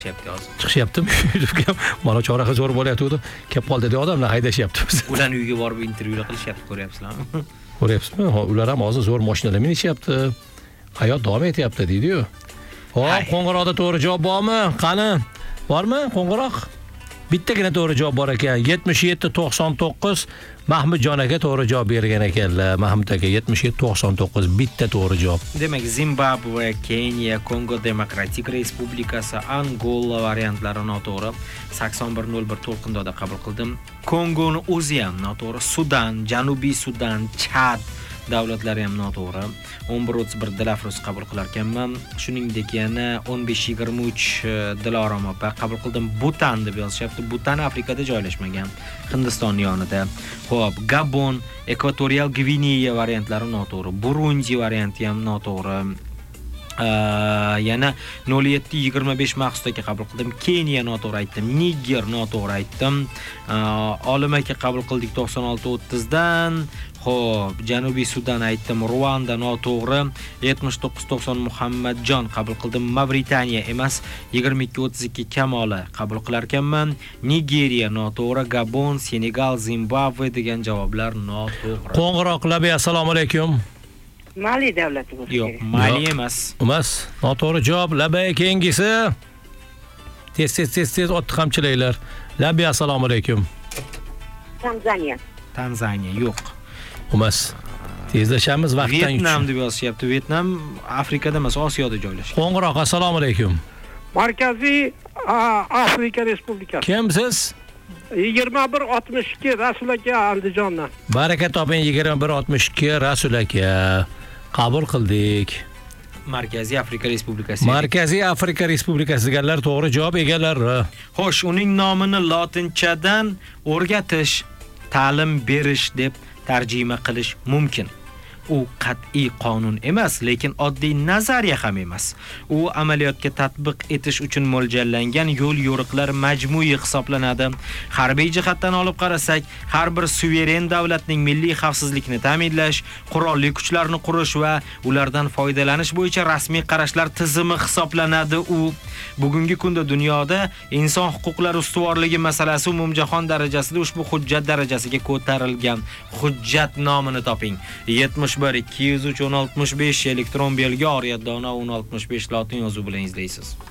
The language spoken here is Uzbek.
Chiqishyaptimi? Mana choraga zo'r bo'layotdi. Kelib qoldi deb odamlar haydashyapti biz. Ularning uyiga borib intervyular qilishyapti, ko'ryapsizlarmi? Ko'ryapsizmi? Ular ham hozir zo'r mashinalar minishyapti. Hayot davom etyapti deydi-yu. Hop, qo'ng'iroqda to'g'ri javob bormi? Qani? Bormi qo'ng'iroq? Bittagina to'g'ri javob bor ekan. 7799 Mahmudjon aka to'g'ri javob bergan ekanlar. Mahmud aka 7799 bitta to'g'ri javob. Demak, Zimbabve, Keniya, Kongo Demokratik Respublikasi, Angola variantlari noto'g'ri. 8101 to'lqinda qabul qildim. Kongoni o'zi ham noto'g'ri. Sudan, Janubiy Sudan, Chad davlatlari ham noto'g'ri. 1131 Dilafruz qabul qilar ekanman. Shuningdek yana 1523 Dilorom opa qabul qildim. Butan deb yozishyapti. Butan Afrikada joylashmagan, Hindiston yonida. Xo'p, Gabon, Ekvatorial Gvineya variantlari noto'g'ri. Burundi varianti ham noto'g'ri. Yana 0725 Maqsud aka qabul qildim. Keniya noto'g'ri aytdim. Niger noto'g'ri aytdim. Olim aka qabul qildik 9630 dan. Xo'p, Janubiy Sudan aytdim. Ruanda noto'g'ri. 7990 Muhammadjon qabul qildim. Mavritaniya emas. 2232 Kamola qabul qilar ekanman. Nigeriya noto'g'ri. Gabon, Senegal, Zimbabve degan javoblar noto'g'ri. Qo'ng'iroqlar, assalomu alaykum. Mali davlati bo'lsa Yo'q, Mali emas. Emas. Noto'g'ri javob. Labay keyingisi. Tez otni qamchilaylar. Labay assalomu alaykum. Tanzaniya Yo'q. Emas. Tezlashamiz vaqtdan. Vietnam deb yozishyapti. Vietnam Afrikada emas, Osiyoda joylashgan. Qo'ng'iroq, assalomu alaykum. Markaziy Afrika Respublikasi. Kimsiz? 2162 Rasul aka Andijondan. Baraka toping 2162 Rasul aka. Qabul qildik. Markaziy Afrika Respublikasi. Markaziy Afrika Respublikasi deganlar to'g'ri javob egalari. Xo'sh, uning nomini lotinchadan o'rgatish, ta'lim berish deb tarjima qilish mumkin. U qat'iy qonun emas, lekin oddiy nazariya ham emas. U amaliyotga tatbiq etish uchun mo'ljallangan yo'l-yo'riqlar majmui hisoblanadi. Harbiy jihatdan olib qarasak, har bir suveren davlatning milliy xavfsizlikni ta'minlash, qurolli kuchlarni qurish va ulardan foydalanish bo'yicha rasmiy qarashlar tizimi hisoblanadi. U bugungi kunda dunyoda inson huquqlari ustuvorligi masalasi umumjahon darajasida ushbu hujjat darajasiga ko'tarilgan. Hujjat nomini toping. 71 203 1065 elektron belgi, Oriyat Dona 1065 lotin yozuvi bilan izlaysiz.